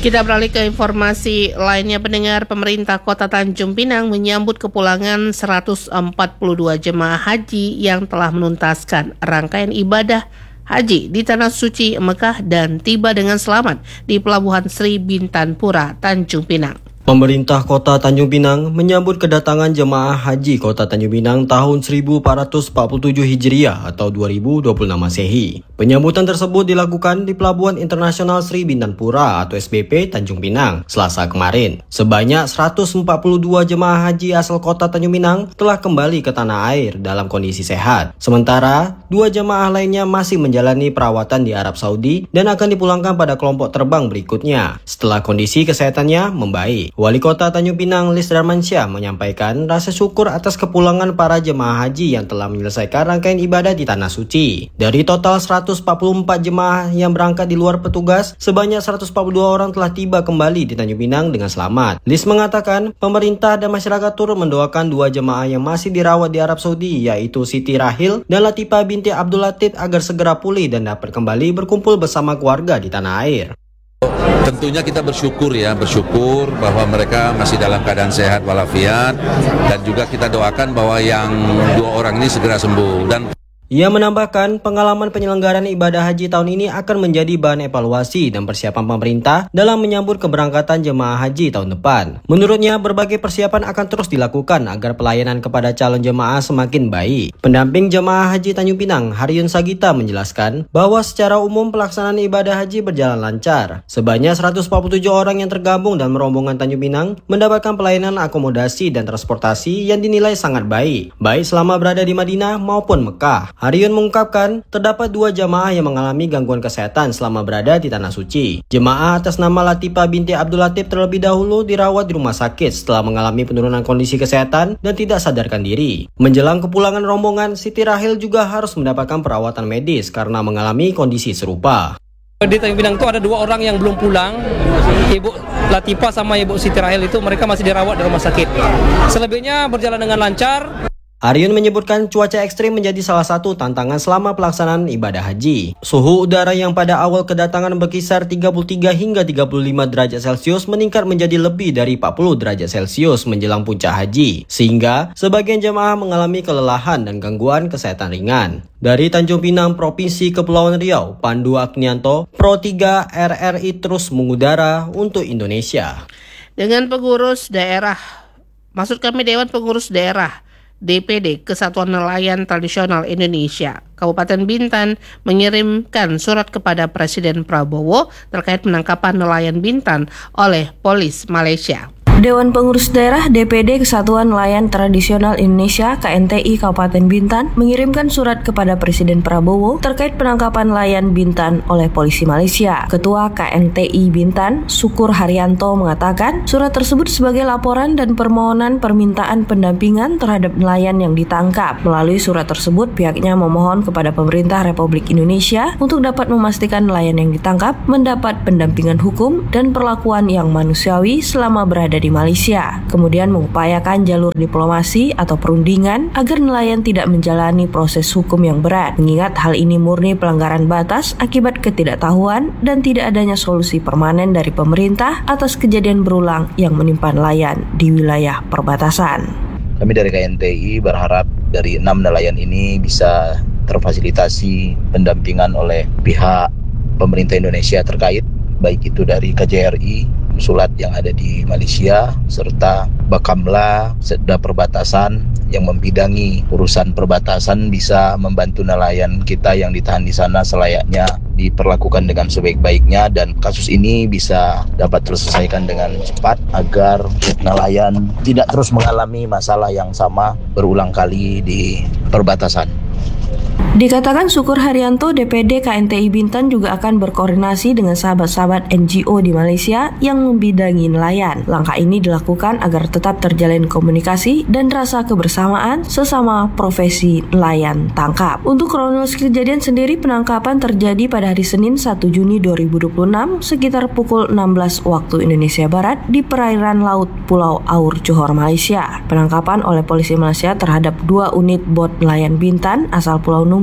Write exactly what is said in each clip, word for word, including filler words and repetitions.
Kita beralih ke informasi lainnya, pendengar. Pemerintah Kota Tanjung Pinang menyambut kepulangan seratus empat puluh dua jemaah haji yang telah menuntaskan rangkaian ibadah haji di Tanah Suci Mekah dan tiba dengan selamat di Pelabuhan Sri Bintan-Pura, Tanjung Pinang. Pemerintah Kota Tanjung Pinang menyambut kedatangan jemaah haji Kota Tanjung Pinang tahun seribu empat ratus empat puluh tujuh Hijriah atau dua ribu dua puluh enam Masehi. Penyambutan tersebut dilakukan di Pelabuhan Internasional Sri Bintan-Pura atau S B P Tanjung Pinang Selasa kemarin. Sebanyak seratus empat puluh dua jemaah haji asal Kota Tanjung Pinang telah kembali ke tanah air dalam kondisi sehat. Sementara dua jemaah lainnya masih menjalani perawatan di Arab Saudi dan akan dipulangkan pada kelompok terbang berikutnya setelah kondisi kesehatannya membaik. Wali Kota Tanjung Pinang Lis Darmansyah menyampaikan rasa syukur atas kepulangan para jemaah haji yang telah menyelesaikan rangkaian ibadah di Tanah Suci. Dari total seratus empat puluh empat jemaah yang berangkat di luar petugas, sebanyak seratus empat puluh dua orang telah tiba kembali di Tanjung Pinang dengan selamat. Lis mengatakan pemerintah dan masyarakat turut mendoakan dua jemaah yang masih dirawat di Arab Saudi, yaitu Siti Rahil dan Latifah binti Abdul Latif, agar segera pulih dan dapat kembali berkumpul bersama keluarga di tanah air. Tentunya kita bersyukur ya, bersyukur bahwa mereka masih dalam keadaan sehat walafiat, dan juga kita doakan bahwa yang dua orang ini segera sembuh. Dan ia menambahkan pengalaman penyelenggaraan ibadah haji tahun ini akan menjadi bahan evaluasi dan persiapan pemerintah dalam menyambut keberangkatan jemaah haji tahun depan. Menurutnya, berbagai persiapan akan terus dilakukan agar pelayanan kepada calon jemaah semakin baik. Pendamping jemaah haji Tanjung Pinang, Haryun Sagita, menjelaskan bahwa secara umum pelaksanaan ibadah haji berjalan lancar. Sebanyak seratus empat puluh tujuh orang yang tergabung dalam rombongan Tanjung Pinang mendapatkan pelayanan akomodasi dan transportasi yang dinilai sangat baik, baik selama berada di Madinah maupun Mekah. Haryun mengungkapkan terdapat dua jamaah yang mengalami gangguan kesehatan selama berada di Tanah Suci. Jemaah atas nama Latifah binti Abdul Latif terlebih dahulu dirawat di rumah sakit setelah mengalami penurunan kondisi kesehatan dan tidak sadarkan diri. Menjelang kepulangan rombongan, Siti Rahil juga harus mendapatkan perawatan medis karena mengalami kondisi serupa. Di Tanjung Pinang itu ada dua orang yang belum pulang, Ibu Latifah sama Ibu Siti Rahil itu mereka masih dirawat di rumah sakit. Selebihnya berjalan dengan lancar. Haryun menyebutkan cuaca ekstrim menjadi salah satu tantangan selama pelaksanaan ibadah haji. Suhu udara yang pada awal kedatangan berkisar tiga puluh tiga hingga tiga puluh lima derajat Celcius meningkat menjadi lebih dari empat puluh derajat Celcius menjelang puncak haji, sehingga sebagian jemaah mengalami kelelahan dan gangguan kesehatan ringan. Dari Tanjung Pinang, Provinsi Kepulauan Riau, Pandu Agnianto, Pro tiga R R I terus mengudara untuk Indonesia. Dengan pengurus daerah, maksud kami Dewan Pengurus Daerah D P D Kesatuan Nelayan Tradisional Indonesia Kabupaten Bintan mengirimkan surat kepada Presiden Prabowo terkait penangkapan nelayan Bintan oleh polis Malaysia. Dewan Pengurus Daerah D P D Kesatuan Nelayan Tradisional Indonesia K N T I Kabupaten Bintan mengirimkan surat kepada Presiden Prabowo terkait penangkapan nelayan Bintan oleh polisi Malaysia. Ketua K N T I Bintan, Sukur Haryanto, mengatakan surat tersebut sebagai laporan dan permohonan permintaan pendampingan terhadap nelayan yang ditangkap. Melalui surat tersebut, pihaknya memohon kepada pemerintah Republik Indonesia untuk dapat memastikan nelayan yang ditangkap mendapat pendampingan hukum dan perlakuan yang manusiawi selama berada di di Malaysia, kemudian mengupayakan jalur diplomasi atau perundingan agar nelayan tidak menjalani proses hukum yang berat, mengingat hal ini murni pelanggaran batas akibat ketidaktahuan dan tidak adanya solusi permanen dari pemerintah atas kejadian berulang yang menimpa nelayan di wilayah perbatasan. Kami dari K N T I berharap dari enam nelayan ini bisa terfasilitasi pendampingan oleh pihak pemerintah Indonesia terkait, baik itu dari K J R I, konsulat yang ada di Malaysia, serta Bakamla, Setda Perbatasan yang membidangi urusan perbatasan bisa membantu nelayan kita yang ditahan di sana selayaknya diperlakukan dengan sebaik-baiknya, dan kasus ini bisa dapat terselesaikan dengan cepat agar nelayan tidak terus mengalami masalah yang sama berulang kali di perbatasan. Dikatakan Sukur Haryanto, D P D K N T I Bintan juga akan berkoordinasi dengan sahabat-sahabat N G O di Malaysia yang membidangi nelayan. Langkah ini dilakukan agar tetap terjalin komunikasi dan rasa kebersamaan sesama profesi nelayan tangkap. Untuk kronologi kejadian sendiri, penangkapan terjadi pada hari Senin satu Juni dua ribu dua puluh enam sekitar pukul enam belas waktu Indonesia Barat di perairan laut Pulau Aur, Johor, Malaysia. Penangkapan oleh polisi Malaysia terhadap dua unit bot nelayan Bintan asal Pulau Nunggu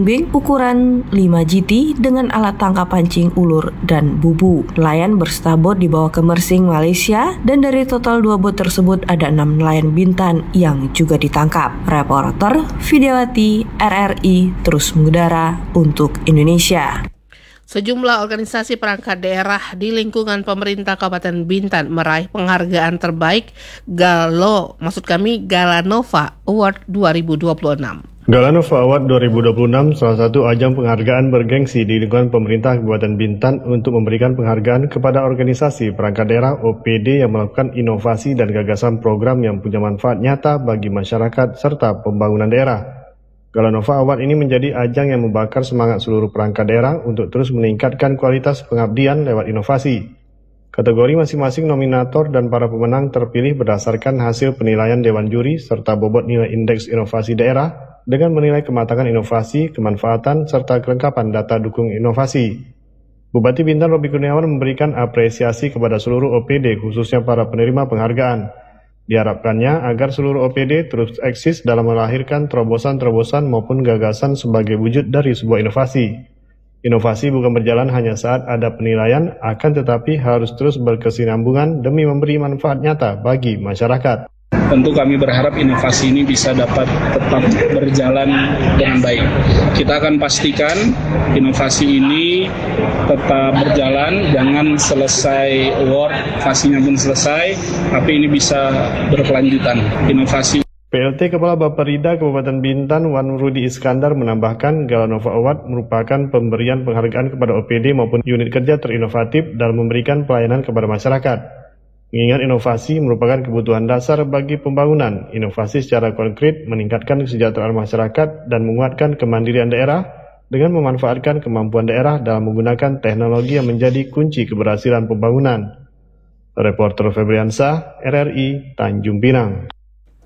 bluefin wing ukuran lima G T dengan alat tangkap pancing ulur dan bubu. Nelayan berstabot di bawah Kemersing Malaysia dan dari total dua bot tersebut ada enam nelayan Bintan yang juga ditangkap. Reporter Vidyawati R R I terus mengudara untuk Indonesia. Sejumlah organisasi perangkat daerah di lingkungan pemerintah Kabupaten Bintan meraih penghargaan terbaik Galo, maksud kami Galanova Award dua ribu dua puluh enam. Galanova Award dua ribu dua puluh enam salah satu ajang penghargaan bergengsi di lingkungan pemerintah Kabupaten Bintan untuk memberikan penghargaan kepada organisasi perangkat daerah O P D yang melakukan inovasi dan gagasan program yang punya manfaat nyata bagi masyarakat serta pembangunan daerah. Galanova Award ini menjadi ajang yang membakar semangat seluruh perangkat daerah untuk terus meningkatkan kualitas pengabdian lewat inovasi. Kategori masing-masing nominator dan para pemenang terpilih berdasarkan hasil penilaian Dewan Juri serta bobot nilai indeks inovasi daerah dengan menilai kematangan inovasi, kemanfaatan, serta kelengkapan data dukung inovasi. Bupati Bintan Robi Kurniawan memberikan apresiasi kepada seluruh O P D khususnya para penerima penghargaan. Diharapkannya agar seluruh O P D terus eksis dalam melahirkan terobosan-terobosan maupun gagasan sebagai wujud dari sebuah inovasi. Inovasi bukan berjalan hanya saat ada penilaian, akan tetapi harus terus berkesinambungan demi memberi manfaat nyata bagi masyarakat. Tentu kami berharap inovasi ini bisa dapat tetap berjalan dengan baik. Kita akan pastikan inovasi ini tetap berjalan, jangan selesai award, inovasinya pun selesai, tapi ini bisa berkelanjutan. Inovasi P L T Kepala Bapperida Kabupaten Bintan Wan Rudi Iskandar menambahkan Galanova Award merupakan pemberian penghargaan kepada O P D maupun unit kerja terinovatif dalam memberikan pelayanan kepada masyarakat. Mengingat inovasi merupakan kebutuhan dasar bagi pembangunan, inovasi secara konkret meningkatkan kesejahteraan masyarakat dan menguatkan kemandirian daerah dengan memanfaatkan kemampuan daerah dalam menggunakan teknologi yang menjadi kunci keberhasilan pembangunan. Reporter Febriansyah, R R I, Tanjung Pinang.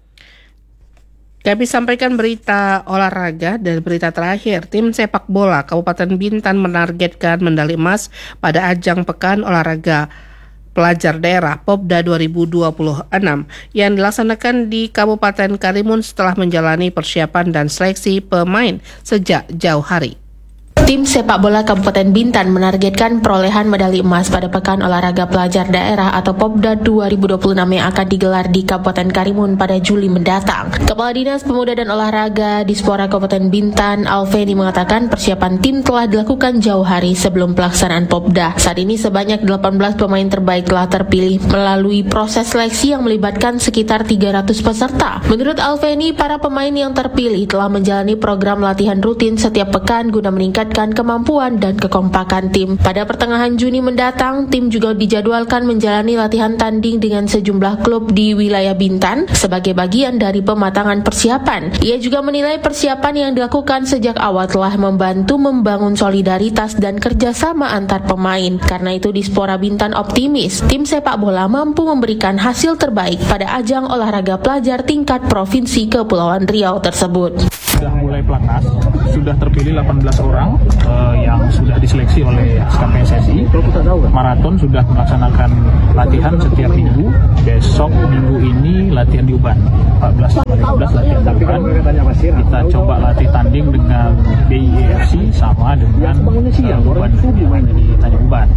Kami sampaikan berita olahraga dan berita terakhir. Tim sepak bola Kabupaten Bintan menargetkan medali emas pada ajang Pekan Olahraga Pelajar Daerah Popda dua ribu dua puluh enam yang dilaksanakan di Kabupaten Karimun setelah menjalani persiapan dan seleksi pemain sejak jauh hari. Tim sepak bola Kabupaten Bintan menargetkan perolehan medali emas pada Pekan Olahraga Pelajar Daerah atau Popda dua ribu dua puluh enam yang akan digelar di Kabupaten Karimun pada Juli mendatang. Kepala Dinas Pemuda dan Olahraga Dispora Kabupaten Bintan, Alveni, mengatakan persiapan tim telah dilakukan jauh hari sebelum pelaksanaan Popda. Saat ini sebanyak delapan belas pemain terbaik telah terpilih melalui proses seleksi yang melibatkan sekitar tiga ratus peserta. Menurut Alveni, para pemain yang terpilih telah menjalani program latihan rutin setiap pekan guna meningkatkan kemampuan dan kekompakan tim. Pada pertengahan Juni mendatang, tim juga dijadwalkan menjalani latihan tanding dengan sejumlah klub di wilayah Bintan sebagai bagian dari pematangan persiapan. Ia juga menilai persiapan yang dilakukan sejak awal telah membantu membangun solidaritas dan kerjasama antar pemain. Karena itu Dispora Bintan optimis tim sepak bola mampu memberikan hasil terbaik pada ajang olahraga pelajar tingkat provinsi Kepulauan Riau tersebut. Sudah mulai pelatnas, sudah terpilih delapan belas orang uh, yang sudah diseleksi oleh S K P S S I. Maraton sudah melaksanakan latihan setiap minggu. Besok minggu ini latihan di Uban. empat belas lima belas latihan di Uban. Kita coba latih tanding dengan B I E F C sama dengan uh, Uban di Tanjung Uban.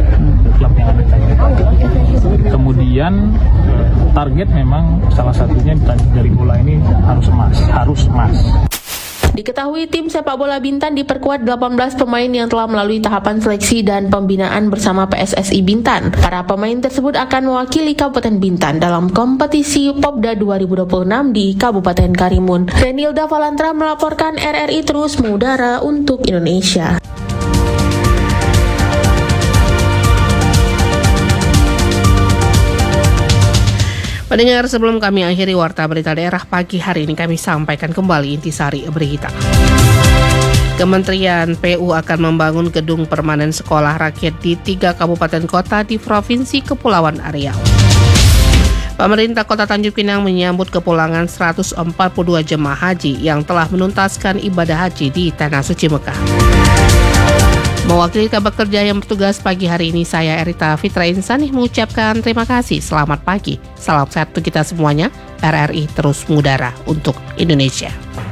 Klub yang ada di Tanjung Uban. Kemudian target memang salah satunya dari bola ini harus emas, harus emas. Diketahui tim sepak bola Bintan diperkuat delapan belas pemain yang telah melalui tahapan seleksi dan pembinaan bersama P S S I Bintan. Para pemain tersebut akan mewakili Kabupaten Bintan dalam kompetisi Popda dua ribu dua puluh enam di Kabupaten Karimun. Renilda Valantra melaporkan, R R I terus mengudara untuk Indonesia. Pendengar, sebelum kami akhiri warta berita daerah pagi hari ini, kami sampaikan kembali intisari berita. Kementerian P U akan membangun gedung permanen sekolah rakyat di tiga kabupaten kota di Provinsi Kepulauan Riau. Pemerintah Kota Tanjung Pinang menyambut kepulangan seratus empat puluh dua jemaah haji yang telah menuntaskan ibadah haji di Tanah Suci Mekah. Mewakili kabar kerja yang bertugas pagi hari ini, saya Erita Fitra Insanih mengucapkan terima kasih. Selamat pagi, salam sehat untuk kita semuanya. R R I terus mengudara untuk Indonesia.